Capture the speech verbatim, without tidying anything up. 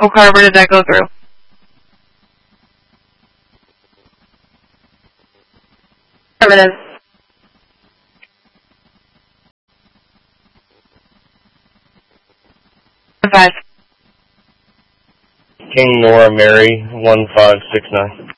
Oak Harbor, did that go through? Affirmative. Five. King Nora Mary, one five six nine.